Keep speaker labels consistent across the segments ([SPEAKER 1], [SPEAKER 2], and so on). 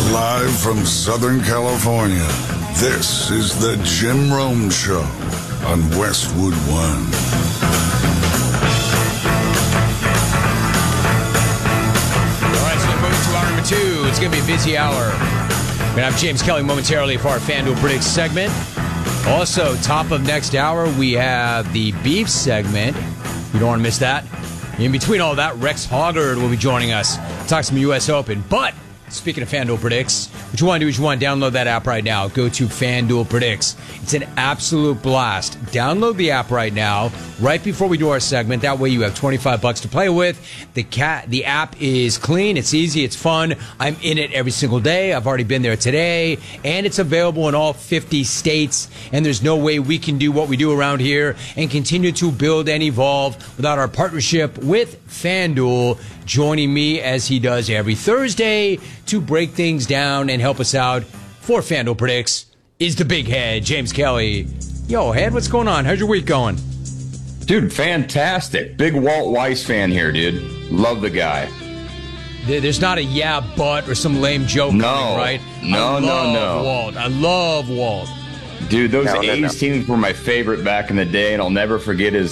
[SPEAKER 1] Live from Southern California, this is the Jim Rome Show on Westwood One.
[SPEAKER 2] All right, so moving to hour number 2. It's going to be a busy hour. We're going to have James Kelly momentarily for our FanDuel Predicts segment. Also, top of next hour, we have the beef segment. You don't want to miss that. In between all that, Rex Hoggard will be joining us to talk some U.S. Open. But speaking of FanDuel Predicts, what you want to do is you want to download that app right now. Go to FanDuel Predicts. It's an absolute blast. Download the app right now, right before we do our segment. That way you have $25 to play with. The app is clean. It's easy. It's fun. I'm in it every single day. I've already been there today. And it's available in all 50 states. And there's no way we can do what we do around here and continue to build and evolve without our partnership with FanDuel, joining me as he does every Thursday to break things down and help us out for FanDuel Predicts is the big head, James Kelly. Yo, head, what's going on? How's your week going?
[SPEAKER 3] Dude, fantastic. Big Walt Weiss fan here, dude. Love the guy.
[SPEAKER 2] There's not a yeah, but or some lame joke coming, right?
[SPEAKER 3] No.
[SPEAKER 2] Walt. I love Walt.
[SPEAKER 3] Dude, those A's teams were my favorite back in the day, and I'll never forget his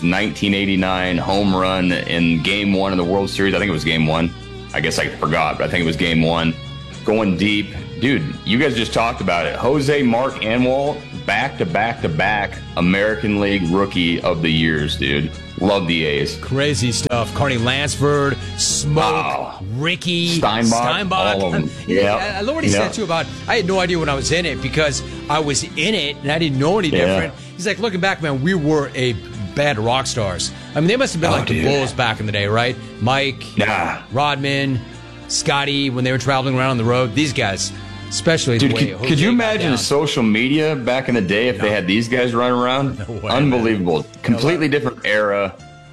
[SPEAKER 3] 1989 home run in Game 1 of the World Series. I think it was Game 1. I guess I forgot, but I think it was Game 1. Going deep. Dude, you guys just talked about it. Jose, Mark, and Walt, back-to-back American League Rookie of the Years, dude. Love the A's.
[SPEAKER 2] Crazy stuff. Carney Lansford, Smoke, Ricky,
[SPEAKER 3] Steinbach. All of them.
[SPEAKER 2] I love what he said, too, about I had no idea when I was in it because I was in it and I didn't know any different. He's like, looking back, man, we were a bad rock stars. I mean, they must have been the Bulls back in the day, right? Mike, Rodman, Scotty, when they were traveling around on the road. These guys, especially.
[SPEAKER 3] Dude, could you imagine social media back in the day if they had these guys running around?
[SPEAKER 2] No way,
[SPEAKER 3] unbelievable. Man. Completely different era.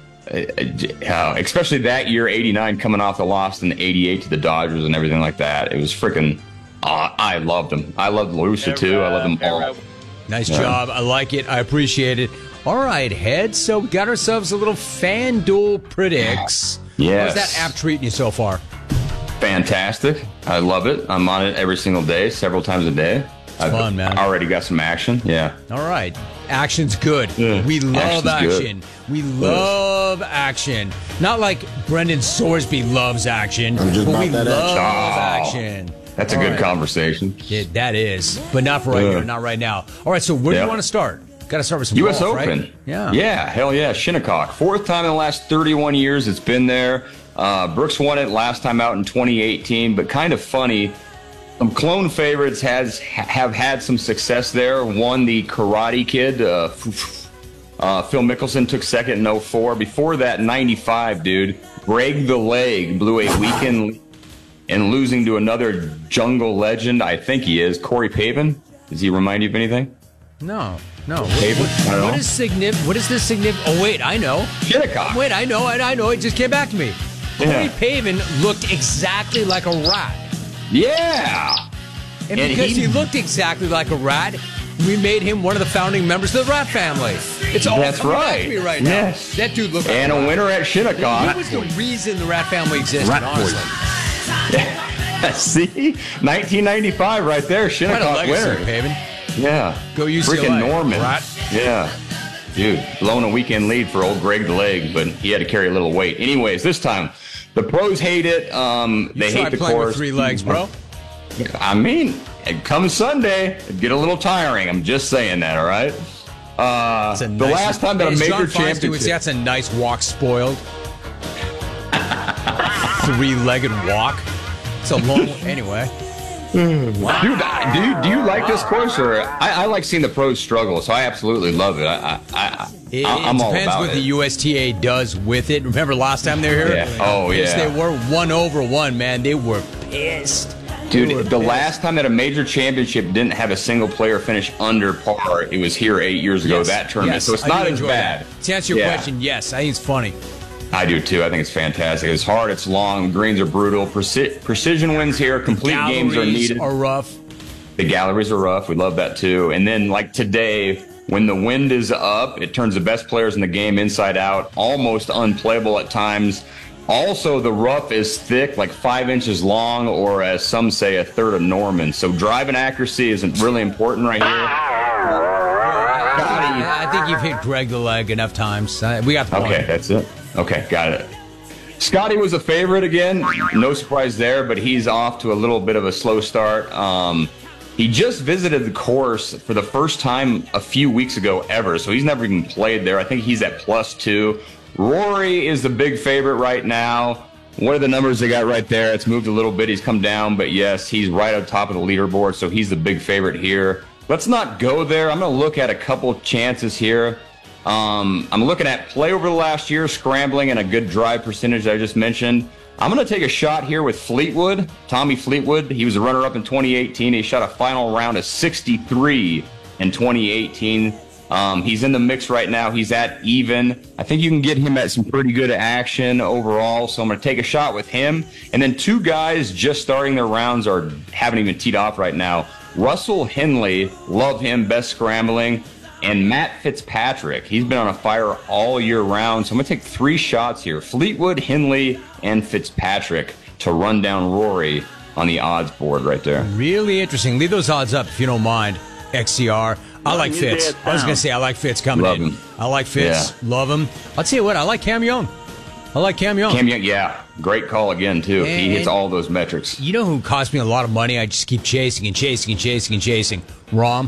[SPEAKER 3] Especially that year, 89, coming off the loss in 88 to the Dodgers and everything like that. It was freaking. I loved them. I loved LaRussa, too. I loved them all.
[SPEAKER 2] Nice job. I like it. I appreciate it. All right, Head. So we got ourselves a little FanDuel Predicts.
[SPEAKER 3] Yes.
[SPEAKER 2] How's that app treating you so far?
[SPEAKER 3] Fantastic. I love it. I'm on it every single day, several times a day.
[SPEAKER 2] It's fun, man.
[SPEAKER 3] Already got some action. Yeah.
[SPEAKER 2] All right. Action's good. Yeah. We love action. We love action. Not like Brendan Sorsby loves action, but we love action.
[SPEAKER 3] That's a good conversation.
[SPEAKER 2] Yeah, that is. But not for right here, not right now. All right, so where do you want to start? Got to start with some
[SPEAKER 3] U.S.
[SPEAKER 2] golf,
[SPEAKER 3] Open.
[SPEAKER 2] Right? Yeah.
[SPEAKER 3] Yeah, hell yeah. Shinnecock. 4th time in the last 31 years it's been there. Brooks won it last time out in 2018, but kind of funny. Some clone favorites have had some success there. Won the Karate Kid. Phil Mickelson took second in 04. Before that, 95, dude. Greg the Leg blew a weekend lead and losing to another jungle legend. I think he is. Corey Pavin. Does he remind you of anything?
[SPEAKER 2] No.
[SPEAKER 3] Pavin?
[SPEAKER 2] What is this significant? Oh, wait, I know.
[SPEAKER 3] Shinnecock.
[SPEAKER 2] Wait, I know. It just came back to me. Corey Pavin looked exactly like a rat.
[SPEAKER 3] Yeah.
[SPEAKER 2] And because he looked exactly like a rat, we made him one of the founding members of the Rat family. It's all coming back to me right now.
[SPEAKER 3] Yes.
[SPEAKER 2] That dude looked like
[SPEAKER 3] a winner at Shinnecock.
[SPEAKER 2] He was the reason the Rat family existed, honestly.
[SPEAKER 3] See? 1995 right there. Shinnecock winner.
[SPEAKER 2] Pavin.
[SPEAKER 3] Yeah.
[SPEAKER 2] Go UCLA.
[SPEAKER 3] Freaking Norman.
[SPEAKER 2] Rat.
[SPEAKER 3] Yeah. Dude, blowing a weekend lead for old Greg the Leg, but he had to carry a little weight. Anyways, this time, the pros hate it. They hate the course.
[SPEAKER 2] With 3 legs, bro.
[SPEAKER 3] I mean, come Sunday, it'd get a little tiring. I'm just saying that, all right? The last time that a major championship...
[SPEAKER 2] That's a nice walk spoiled. 3-legged walk. It's a long... Anyway.
[SPEAKER 3] Wow. Dude, do you like this course? Or I like seeing the pros struggle, so I absolutely love it. I'm all about it.
[SPEAKER 2] It depends what the USTA does with it. Remember last time they were here?
[SPEAKER 3] Yeah. Oh, yeah.
[SPEAKER 2] They were 1-over-1, man. They were pissed.
[SPEAKER 3] Dude, the last time that a major championship didn't have a single player finish under par, it was here 8 years ago, that tournament. So it's not as bad.
[SPEAKER 2] To answer your question, yes, I think it's funny.
[SPEAKER 3] I do too. I think it's fantastic. It's hard. It's long. Greens are brutal. Precision wins here. Complete games are needed.
[SPEAKER 2] Are rough.
[SPEAKER 3] The galleries are rough. We love that too. And then like today, when the wind is up, it turns the best players in the game inside out. Almost unplayable at times. Also, the rough is thick, like 5 inches long, or as some say, a third of Norman. So driving accuracy isn't really important right here.
[SPEAKER 2] I think you've hit Greg the leg enough times. We got the point.
[SPEAKER 3] Okay, that's it. Okay, got it. Scotty was a favorite again. No surprise there, but he's off to a little bit of a slow start. He just visited the course for the first time a few weeks ago ever, so he's never even played there. I think he's at +2. Rory is the big favorite right now. What are the numbers they got right there? It's moved a little bit. He's come down, but yes, he's right on top of the leaderboard, so he's the big favorite here. Let's not go there. I'm going to look at a couple chances here. I'm looking at play over the last year, scrambling, and a good drive percentage that I just mentioned. I'm going to take a shot here with Fleetwood, Tommy Fleetwood. He was a runner-up in 2018. He shot a final round of 63 in 2018. He's in the mix right now. He's at even. I think you can get him at some pretty good action overall, so I'm going to take a shot with him. And then two guys just starting their rounds or haven't even teed off right now. Russell Henley, love him, best scrambling. And Matt Fitzpatrick, he's been on a fire all year round. So I'm going to take 3 shots here. Fleetwood, Henley, and Fitzpatrick to run down Rory on the odds board right there.
[SPEAKER 2] Really interesting. Leave those odds up if you don't mind, XCR. I like Fitz. I was going to say I like Fitz coming
[SPEAKER 3] Love
[SPEAKER 2] in.
[SPEAKER 3] him.
[SPEAKER 2] I like Fitz. Yeah. Love him. I'll tell you what, I like Cam Young.
[SPEAKER 3] Cam Young, yeah. Great call again, too. He hits all those metrics.
[SPEAKER 2] You know who cost me a lot of money? I just keep chasing and chasing and chasing and chasing. Rahm,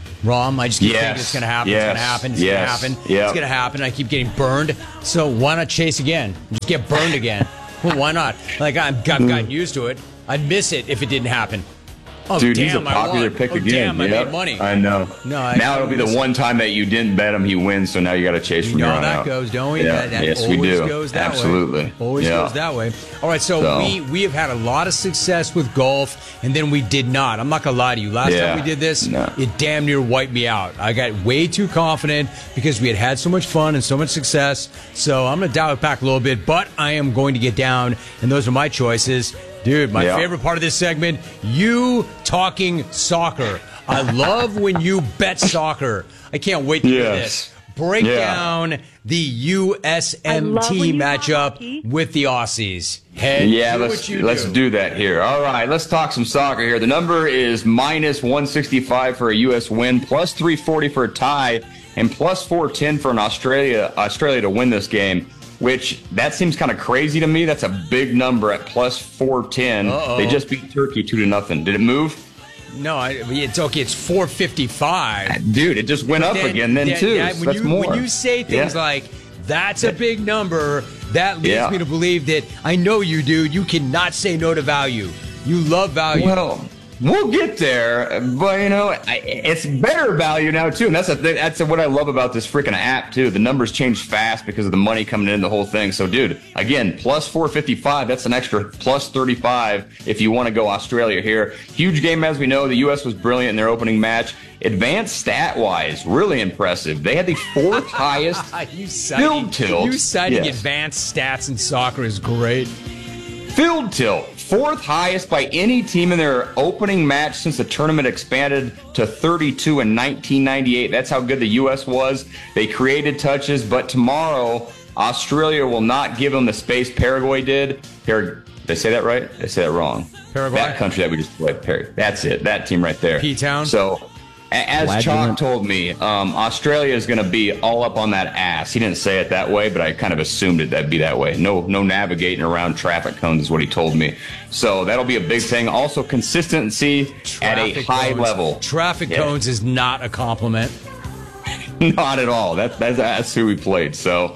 [SPEAKER 2] I just keep thinking it's going to happen, it's going to happen, it's going to happen, it's going to happen. I keep getting burned. So why not chase again? Just get burned again. Well, why not? Like, I've gotten used to it. I'd miss it if it didn't happen. Oh,
[SPEAKER 3] dude,
[SPEAKER 2] damn,
[SPEAKER 3] he's a popular pick again.
[SPEAKER 2] Damn, I made money.
[SPEAKER 3] I know. Now it'll be the one time that you didn't bet him, he wins, so now you got to chase from here on out.
[SPEAKER 2] Goes, don't we?
[SPEAKER 3] Yeah.
[SPEAKER 2] That
[SPEAKER 3] yes,
[SPEAKER 2] always
[SPEAKER 3] we do.
[SPEAKER 2] Goes that
[SPEAKER 3] Absolutely.
[SPEAKER 2] Way. Always goes that way. All right, so we have had a lot of success with golf, and then we did not. I'm not going to lie to you. Last time we did this, it damn near wiped me out. I got way too confident because we had so much fun and so much success. So I'm going to dial it back a little bit, but I am going to get down, and those are my choices. Dude, my favorite part of this segment, you talking soccer. I love when you bet soccer. I can't wait to hear this. Break down the USMT matchup with the Aussies.
[SPEAKER 3] Let's do that here. All right, let's talk some soccer here. The number is -165 for a U.S. win, +340 for a tie, and +410 for an Australia to win this game. Which, that seems kind of crazy to me. That's a big number at +410. They just beat Turkey 2-0. Did it move?
[SPEAKER 2] No, it's okay. It's 455.
[SPEAKER 3] Dude, it just went up again then, too.
[SPEAKER 2] Yeah,
[SPEAKER 3] so that's more.
[SPEAKER 2] When you say things like, that's a big number, that leads me to believe that, I know you, dude, you cannot say no to value. You love value.
[SPEAKER 3] Well, we'll get there, but, it's better value now, too. And that's what I love about this freaking app, too. The numbers change fast because of the money coming in, the whole thing. So, dude, again, +455, that's an extra +35 if you want to go Australia here. Huge game, as we know. The U.S. was brilliant in their opening match. Advanced stat-wise, really impressive. They had the 4th highest field tilt.
[SPEAKER 2] You citing advanced stats in soccer is great.
[SPEAKER 3] Field tilt. 4th highest by any team in their opening match since the tournament expanded to 32 in 1998. That's how good the U.S. was. They created touches, but tomorrow, Australia will not give them the space Paraguay did. Did I say that right? Did I say that wrong?
[SPEAKER 2] Paraguay?
[SPEAKER 3] That country that we just played. That's it. That team right there.
[SPEAKER 2] P-Town?
[SPEAKER 3] So, as Chalk told me, Australia is going to be all up on that ass. He didn't say it that way, but I kind of assumed that'd be that way. No navigating around traffic cones is what he told me. So that'll be a big thing. Also, consistency at a high level.
[SPEAKER 2] Traffic cones is not a compliment.
[SPEAKER 3] Not at all. That's who we played. So,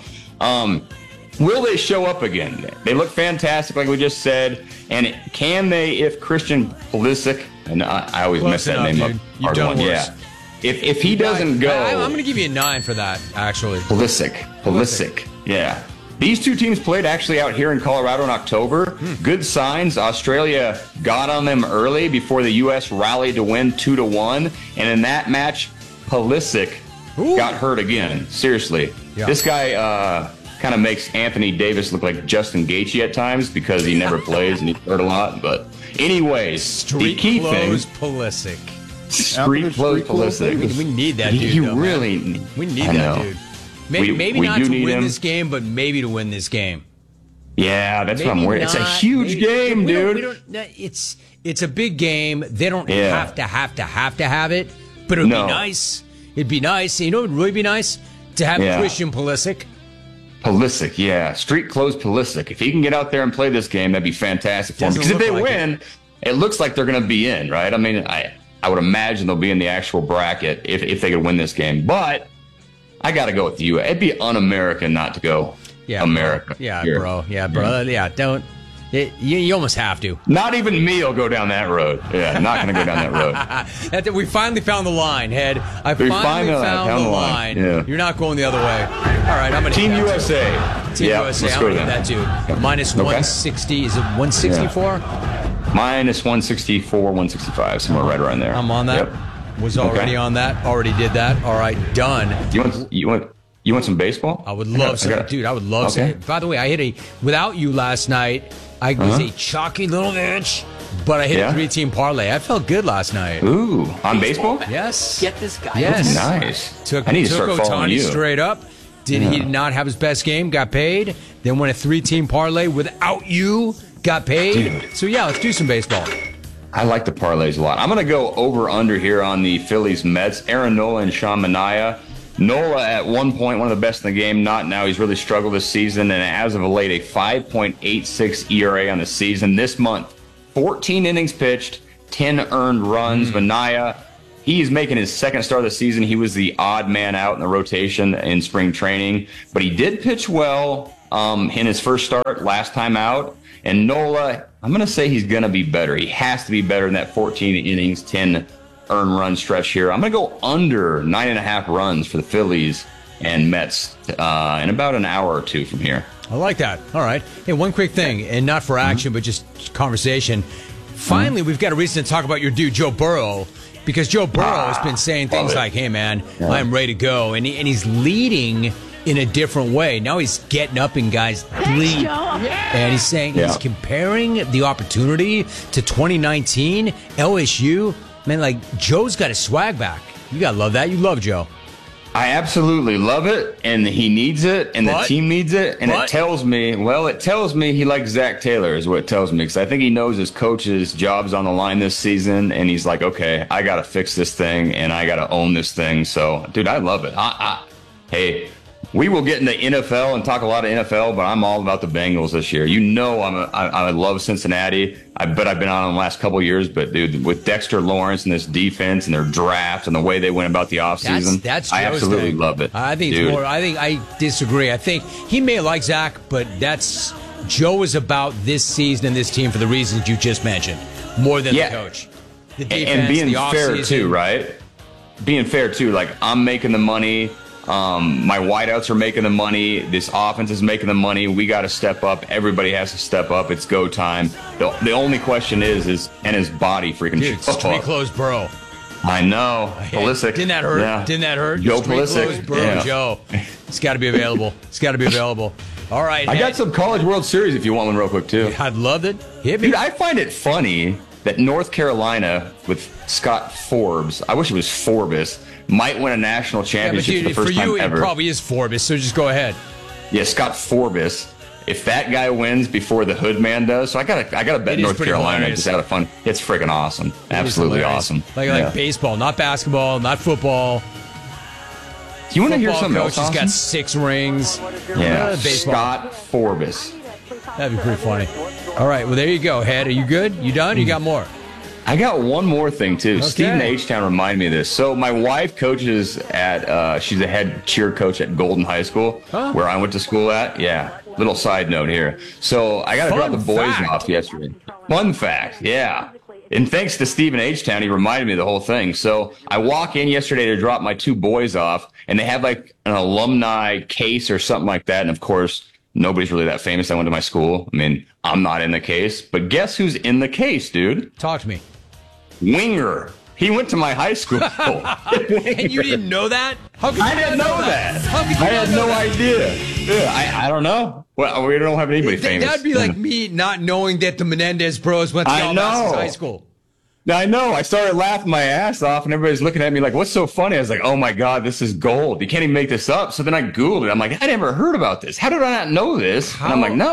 [SPEAKER 3] will they show up again? They look fantastic, like we just said. And can they, if Christian Pulisic, and I always mess that name up.
[SPEAKER 2] You've done worse.
[SPEAKER 3] Yeah. If he doesn't go,
[SPEAKER 2] I'm going to give you a 9 for that. Actually,
[SPEAKER 3] Pulisic. Yeah. These two teams played actually out here in Colorado in October. Good signs. Australia got on them early before the U.S. rallied to win 2-1. And in that match, Pulisic got hurt again. Seriously. Yeah. This guy kind of makes Anthony Davis look like Justin Gaethje at times because he never plays and he's hurt a lot. But anyways, the key thing.
[SPEAKER 2] Pulisic.
[SPEAKER 3] Street clothes Pulisic.
[SPEAKER 2] We need that dude.
[SPEAKER 3] We
[SPEAKER 2] need that dude. Maybe not to win this game, but maybe to win this game.
[SPEAKER 3] Yeah, that's what I'm worried. It's a huge game, dude.
[SPEAKER 2] It's a big game. They don't have to have it, but it would be nice. It'd be nice. You know, it would really be nice to have Christian Pulisic.
[SPEAKER 3] Pulisic, yeah. Street clothes Pulisic. If he can get out there and play this game, that'd be fantastic for him. Because if they win, it looks like they're going to be in, right? I mean, I would imagine they'll be in the actual bracket if they could win this game. But I got to go with the U.S. It'd be un-American not to go America.
[SPEAKER 2] Yeah, bro. Yeah, bro. Yeah, don't. You almost have to.
[SPEAKER 3] Not even me will go down that road. Yeah, not going to go down that road.
[SPEAKER 2] We finally found the line, Head. We finally found the line.
[SPEAKER 3] Yeah.
[SPEAKER 2] You're not going the other way. All right, I'm going to
[SPEAKER 3] Team USA.
[SPEAKER 2] Team USA. I'm going to do that, too.
[SPEAKER 3] Yep.
[SPEAKER 2] Minus 160. Is it 164?
[SPEAKER 3] Yeah. Minus 164, 165, somewhere right around there.
[SPEAKER 2] I'm on that.
[SPEAKER 3] Yep.
[SPEAKER 2] Was already on that. Already did that. All right, done.
[SPEAKER 3] You want some baseball?
[SPEAKER 2] I would love some. Dude, I would love some. By the way, I hit without you last night. I was a chalky little bitch, but I hit a 3-team parlay. I felt good last night.
[SPEAKER 3] Ooh, on baseball?
[SPEAKER 2] Yes.
[SPEAKER 4] Get this guy.
[SPEAKER 2] Yes.
[SPEAKER 3] Nice.
[SPEAKER 2] I
[SPEAKER 3] need to start following
[SPEAKER 2] Ohtani
[SPEAKER 3] you.
[SPEAKER 2] Straight up. He did not have his best game, got paid. Then went a 3-team parlay without you, got paid.
[SPEAKER 3] Dude.
[SPEAKER 2] So, yeah, let's do some baseball.
[SPEAKER 3] I like the parlays a lot. I'm going to go over-under here on the Phillies Mets. Aaron Nola and Sean Manaea. Nola at one point, one of the best in the game. Not now. He's really struggled this season. And as of late, a 5.86 ERA on the season. This month, 14 innings pitched, 10 earned runs. Manaea, he's making his second start of the season. He was the odd man out in the rotation in spring training. But he did pitch well in his first start last time out. And Nola, I'm going to say he's going to be better. He has to be better than that 14 innings, 10 earned run stretch here. I'm going to go under 9.5 runs for the Phillies and Mets in about an hour or two from here.
[SPEAKER 2] I like that. All right. Hey, one quick thing, and not for action, but just conversation. Finally, we've got a reason to talk about your dude, Joe Burrow, because Joe Burrow has been saying things like, hey, man, I'm ready to go. And he's leading in a different way. Now he's getting up in guys' sleep. And he's saying he's comparing the opportunity to 2019 LSU. Man, like, Joe's got his swag back. You got to love that. You love Joe.
[SPEAKER 3] I absolutely love it, and he needs it, and the team needs it, and it tells me he likes Zach Taylor is what it tells me, because I think he knows his coach's job's on the line this season, and he's like, okay, I got to fix this thing, and I got to own this thing. So, dude, I love it. Hey, we will get into NFL and talk a lot of NFL, but I'm all about the Bengals this year. You know, I love Cincinnati. I've been on them the last couple of years, but dude, with Dexter Lawrence and this defense and their draft and the way they went about the offseason,
[SPEAKER 2] that's
[SPEAKER 3] I absolutely love it.
[SPEAKER 2] I think it's more. I think I disagree. I think he may like Zach, but Joe is about this season and this team for the reasons you just mentioned, more than the coach. The defense,
[SPEAKER 3] and being
[SPEAKER 2] the
[SPEAKER 3] fair too, right? Being fair too, like I'm making the money. My wideouts are making the money. This offense is making the money. We got to step up. Everybody has to step up. It's go time. The only question is can his body freaking show up?
[SPEAKER 2] Street clothes, bro.
[SPEAKER 3] I know. Pulisic.
[SPEAKER 2] Didn't that hurt?
[SPEAKER 3] Yeah.
[SPEAKER 2] Didn't that hurt?
[SPEAKER 3] Joe
[SPEAKER 2] Street
[SPEAKER 3] Pulisic.
[SPEAKER 2] Clothes, bro.
[SPEAKER 3] Yeah.
[SPEAKER 2] Joe. It's got to be available. It's got to be available. All right.
[SPEAKER 3] I got some College World Series if you want one real quick too.
[SPEAKER 2] I'd love it. Hit me.
[SPEAKER 3] Dude, I find it funny that North Carolina with Scott Forbes, I wish it was Forbes, might win a national championship for the first time ever.
[SPEAKER 2] For you, it probably is Forbes, so just go ahead.
[SPEAKER 3] Yeah, Scott Forbes. If that guy wins before the Hood Man does, so I gotta bet North Carolina
[SPEAKER 2] hilarious.
[SPEAKER 3] just out of fun. It's freaking awesome. Absolutely awesome.
[SPEAKER 2] Like baseball, not basketball, not football.
[SPEAKER 3] Do you want to hear something
[SPEAKER 2] else? He's got 6 rings.
[SPEAKER 3] Yeah,
[SPEAKER 2] baseball.
[SPEAKER 3] Scott Forbes.
[SPEAKER 2] That'd be pretty funny. All right, well, there you go, Head. Are you good? You done? You got more?
[SPEAKER 3] I got one more thing, too.
[SPEAKER 2] Okay.
[SPEAKER 3] Stephen H-Town reminded me of this. So my wife coaches at, she's a head cheer coach at Golden High School, where I went to school at. Yeah, little side note here. So I got to drop the boys off yesterday. Fun fact, yeah. And thanks to Stephen H-Town, he reminded me of the whole thing. So I walk in yesterday to drop my 2 boys off, and they have like an alumni case or something like that. And of course, nobody's really that famous. I went to my school. I mean, I'm not in the case. But guess who's in the case, dude?
[SPEAKER 2] Talk to me.
[SPEAKER 3] Winger. He went to my high school.
[SPEAKER 2] And you didn't know that? How could you
[SPEAKER 3] I didn't know that.
[SPEAKER 2] How could you
[SPEAKER 3] I had no idea. Yeah, I don't know. Well, we don't have anybody famous.
[SPEAKER 2] That'd be like me not knowing that the Menendez bros went to Calabasas High School.
[SPEAKER 3] I know. I started laughing my ass off, and everybody's looking at me like, what's so funny? I was like, oh, my God, this is gold. You can't even make this up. So then I Googled it. I'm like, I never heard about this. How did I not know this? And I'm like, no.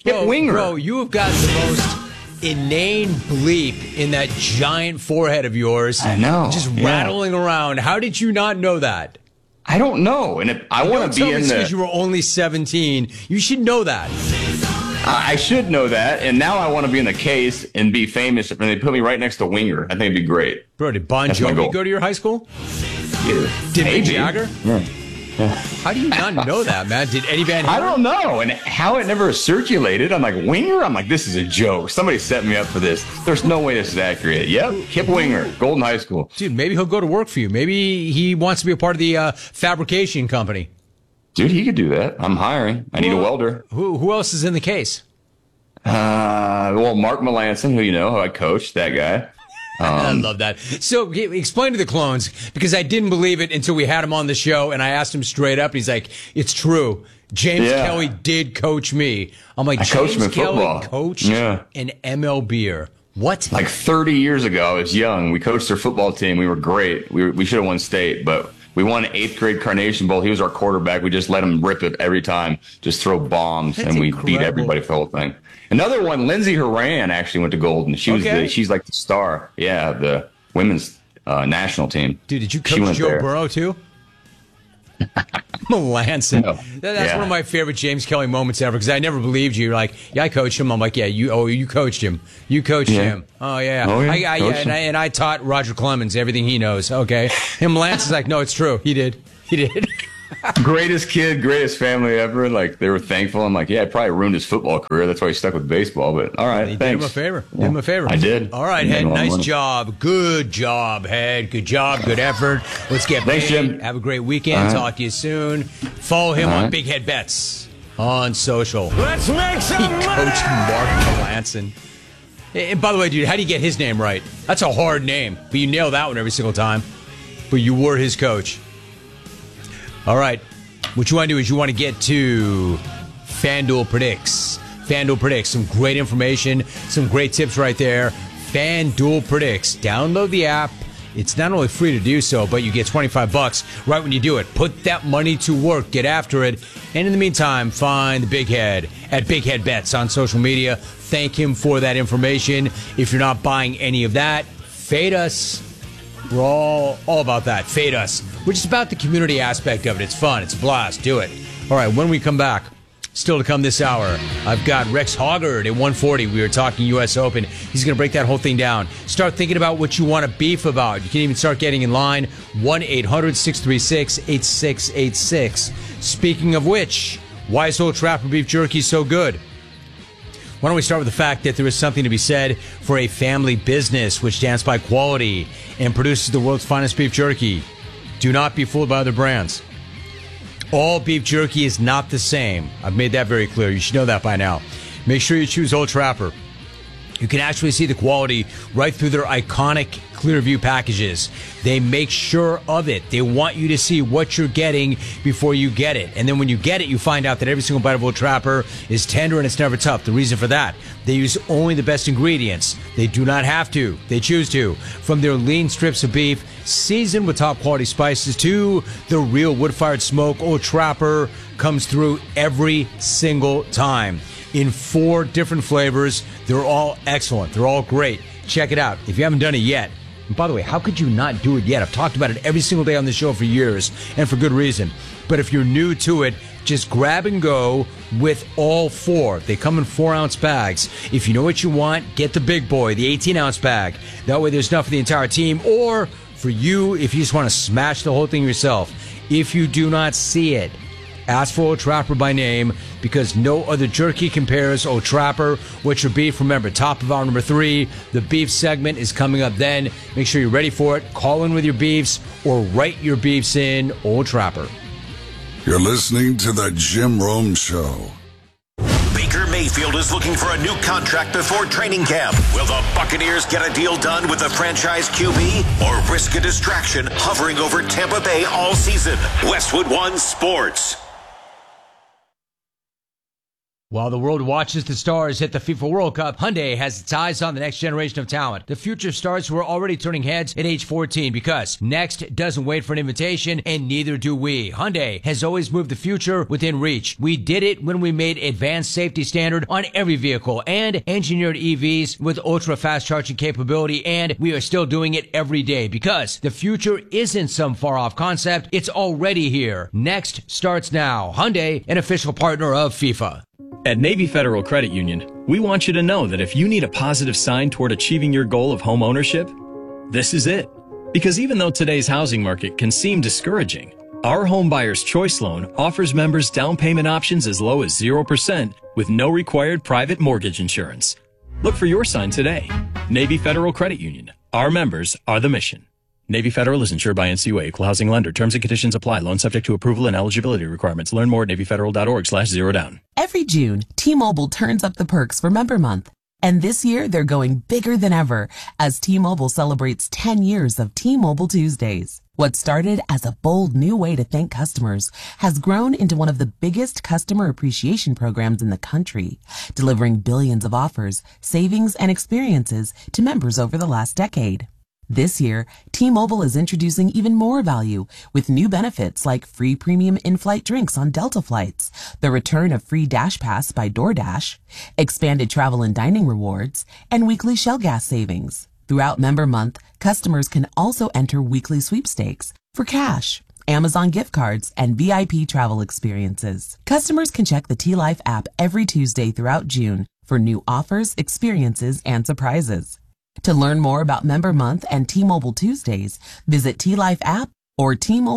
[SPEAKER 3] Kip Winger.
[SPEAKER 2] Bro, you have got the most inane bleep in that giant forehead of yours.
[SPEAKER 3] I know.
[SPEAKER 2] Just rattling around. How did you not know that?
[SPEAKER 3] I don't know. And I want to be in
[SPEAKER 2] because you were only 17. You should know that.
[SPEAKER 3] I should know that. And now I want to be in the case and be famous. And they put me right next to Winger. I think it'd be great.
[SPEAKER 2] Bro, did Bon Jovi go to your high school?
[SPEAKER 3] Yeah.
[SPEAKER 2] Did Mick Jagger?
[SPEAKER 3] Yeah.
[SPEAKER 2] How do you not know that, man? Did Eddie Van Halen?
[SPEAKER 3] I don't know. And how it never circulated. I'm like, Winger? I'm like, this is a joke. Somebody set me up for this. There's no way this is accurate. Yep. Kip Winger, Golden High School.
[SPEAKER 2] Dude, maybe he'll go to work for you. Maybe he wants to be a part of the fabrication company.
[SPEAKER 3] Dude, he could do that. I'm hiring. I need a welder.
[SPEAKER 2] Who else is in the case?
[SPEAKER 3] Well, Mark Melanson, who you know, who I coached, that guy.
[SPEAKER 2] I love that. So explain to the clones, because I didn't believe it until we had him on the show, and I asked him straight up, and he's like, it's true. James Kelly did coach me. I'm like, James Kelly coached an MLBer. What?
[SPEAKER 3] Like 30 years ago, I was young. We coached their football team. We were great. We should have won state, but we won 8th grade Carnation Bowl. He was our quarterback. We just let him rip it every time, just throw bombs, and we beat everybody for the whole thing. Another one, Lindsey Horan actually went to Golden. She's like the star. Yeah, the women's national team.
[SPEAKER 2] Dude, did you coach Joe Burrow too? Melanson. No. That's one of my favorite James Kelly moments ever, because I never believed you. You're like, yeah, I coached him. I'm like, yeah, you coached him. You coached him. Oh, yeah. And I taught Roger Clemens everything he knows. Okay. And Melanson's like, no, it's true. He did.
[SPEAKER 3] Greatest kid, greatest family ever. Like, they were thankful. I'm like, yeah, I probably ruined his football career. That's why he stuck with baseball. But all right, thanks.
[SPEAKER 2] Did him a favor.
[SPEAKER 3] Yeah.
[SPEAKER 2] Did him a favor.
[SPEAKER 3] I did.
[SPEAKER 2] All right, Head. Nice job. Good job, Head. Good job. Good effort. Let's get paid.
[SPEAKER 3] Thanks, Jim.
[SPEAKER 2] Have a great weekend. Talk to you soon. Follow him on Big Head Bets on social.
[SPEAKER 4] Let's make some money.
[SPEAKER 2] Coach Mark Melanson. And by the way, dude, how do you get his name right? That's a hard name, but you nail that one every single time. But you were his coach. All right. What you want to do is you want to get to FanDuel Predicts. FanDuel Predicts. Some great information, some great tips right there. FanDuel Predicts. Download the app. It's not only free to do so, but you get $25 right when you do it. Put that money to work. Get after it. And in the meantime, find the Big Head at Big Head Bets on social media. Thank him for that information. If you're not buying any of that, fade us. We're all about that. Fade us. We're just about the community aspect of it. It's fun. It's a blast. Do it. All right, when we come back, still to come this hour, I've got Rex Hoggard at 140. We were talking U.S. Open. He's going to break that whole thing down. Start thinking about what you want to beef about. You can even start getting in line. 1-800-636-8686. Speaking of which, why is Old Trapper beef jerky so good? Why don't we start with the fact that there is something to be said for a family business which stands by quality and produces the world's finest beef jerky. Do not be fooled by other brands. All beef jerky is not the same. I've made that very clear. You should know that by now. Make sure you choose Old Trapper. You can actually see the quality right through their iconic Clearview packages. They make sure of it. They want you to see what you're getting before you get it. And then when you get it, you find out that every single bite of Old Trapper is tender and it's never tough. The reason for that, they use only the best ingredients. They do not have to. They choose to. From their lean strips of beef, seasoned with top quality spices, to the real wood-fired smoke, Old Trapper comes through every single time. In 4 different flavors. They're all excellent. They're all great. Check it out if you haven't done it yet. And by the way, how could you not do it yet? I've talked about it every single day on the show for years, and for good reason. But if you're new to it, just grab and go with all 4. They come in 4-ounce bags. If you know what you want, get the big boy, the 18-ounce bag. That way there's enough for the entire team. Or for you, if you just want to smash the whole thing yourself. If you do not see it, ask for Old Trapper by name, because no other jerky compares. Old Trapper. What's your beef? Remember, top of hour number 3. The beef segment is coming up then. Make sure you're ready for it. Call in with your beefs or write your beefs in. Old Trapper.
[SPEAKER 1] You're listening to The Jim Rome Show.
[SPEAKER 5] Baker Mayfield is looking for a new contract before training camp. Will the Buccaneers get a deal done with the franchise QB, or risk a distraction hovering over Tampa Bay all season? Westwood One Sports.
[SPEAKER 2] While the world watches the stars hit the FIFA World Cup, Hyundai has its eyes on the next generation of talent. The future stars who are already turning heads at age 14 because next doesn't wait for an invitation, and neither do we. Hyundai has always moved the future within reach. We did it when we made advanced safety standard on every vehicle and engineered EVs with ultra-fast charging capability, and we are still doing it every day because the future isn't some far-off concept. It's already here. Next starts now. Hyundai, an official partner of FIFA.
[SPEAKER 4] At Navy Federal Credit Union, we want you to know that if you need a positive sign toward achieving your goal of home ownership, this is it. Because even though today's housing market can seem discouraging, our Home Buyer's Choice Loan offers members down payment options as low as 0% with no required private mortgage insurance. Look for your sign today. Navy Federal Credit Union. Our members are the mission. Navy Federal is insured by NCUA, equal housing lender. Terms and conditions apply. Loan subject to approval and eligibility requirements. Learn more at NavyFederal.org/zerodown.
[SPEAKER 6] Every June, T-Mobile turns up the perks for Member Month. And this year, they're going bigger than ever as T-Mobile celebrates 10 years of T-Mobile Tuesdays. What started as a bold new way to thank customers has grown into one of the biggest customer appreciation programs in the country, delivering billions of offers, savings, and experiences to members over the last decade. This year, T-Mobile is introducing even more value with new benefits like free premium in-flight drinks on Delta flights, the return of free Dash Pass by DoorDash, expanded travel and dining rewards, and weekly Shell gas savings. Throughout Member Month, customers can also enter weekly sweepstakes for cash, Amazon gift cards, and VIP travel experiences. Customers can check the T-Life app every Tuesday throughout June for new offers, experiences, and surprises. To learn more about Member Month and T-Mobile Tuesdays, visit T-Life app or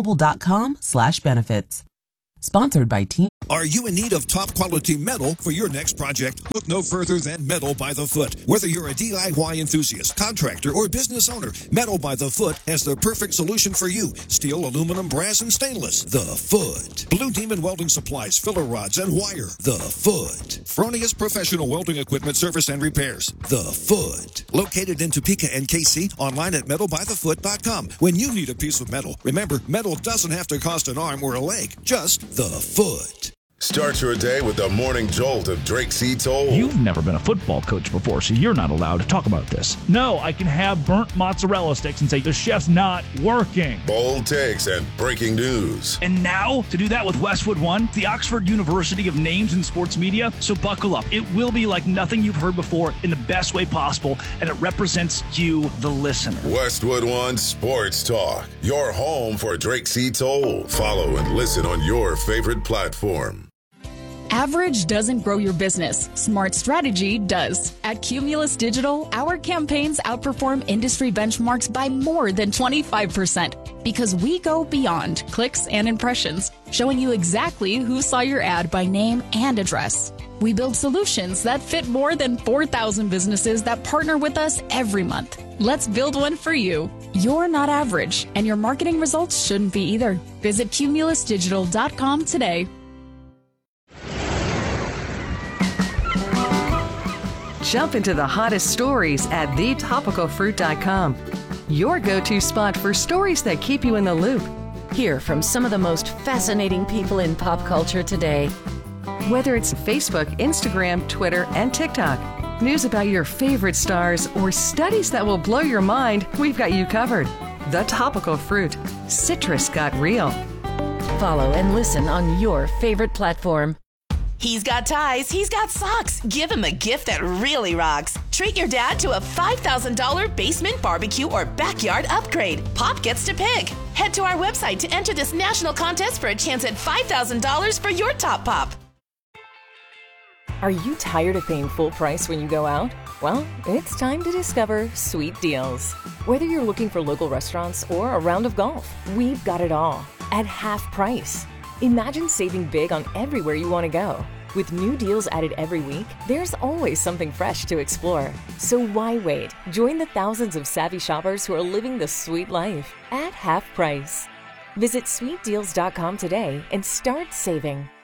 [SPEAKER 6] T-Mobile.com/benefits. Sponsored by T.
[SPEAKER 7] Are you in need of top quality metal for your next project? Look no further than Metal by the Foot. Whether you're a DIY enthusiast, contractor, or business owner, Metal by the Foot has the perfect solution for you. Steel, aluminum, brass, and stainless. The Foot. Blue Demon Welding Supplies, filler rods, and wire. The Foot. Fronius Professional Welding Equipment Service and Repairs. The Foot. Located in Topeka and KC, online at metalbythefoot.com. When you need a piece of metal, remember, metal doesn't have to cost an arm or a leg. Just the Foot.
[SPEAKER 8] Start your day with the morning jolt of Drake C. Toll.
[SPEAKER 9] You've never been a football coach before, so you're not allowed to talk about this. No, I can have burnt mozzarella sticks and say the chef's not working.
[SPEAKER 8] Bold takes and breaking news.
[SPEAKER 9] And now, to do that with Westwood One, the Oxford University of Names in Sports Media, so buckle up. It will be like nothing you've heard before in the best way possible, and it represents you, the listener.
[SPEAKER 8] Westwood One Sports Talk, your home for Drake C. Toll. Follow and listen on your favorite platform.
[SPEAKER 10] Average doesn't grow your business. Smart strategy does. At Cumulus Digital, our campaigns outperform industry benchmarks by more than 25% because we go beyond clicks and impressions, showing you exactly who saw your ad by name and address. We build solutions that fit more than 4,000 businesses that partner with us every month. Let's build one for you. You're not average, and your marketing results shouldn't be either. Visit cumulusdigital.com today.
[SPEAKER 11] Jump into the hottest stories at thetopicalfruit.com. Your go-to spot for stories that keep you in the loop.
[SPEAKER 12] Hear from some of the most fascinating people in pop culture today.
[SPEAKER 11] Whether it's Facebook, Instagram, Twitter, and TikTok, news about your favorite stars, or studies that will blow your mind, we've got you covered. The Topical Fruit. Citrus got real.
[SPEAKER 12] Follow and listen on your favorite platform.
[SPEAKER 13] He's got ties, he's got socks. Give him a gift that really rocks. Treat your dad to a $5,000 basement barbecue or backyard upgrade. Pop gets to pick. Head to our website to enter this national contest for a chance at $5,000 for your top pop.
[SPEAKER 14] Are you tired of paying full price when you go out? Well, it's time to discover Sweet Deals. Whether you're looking for local restaurants or a round of golf, we've got it all at half price. Imagine saving big on everywhere you want to go. With new deals added every week, there's always something fresh to explore. So why wait? Join the thousands of savvy shoppers who are living the sweet life at half price. Visit sweetdeals.com today and start saving.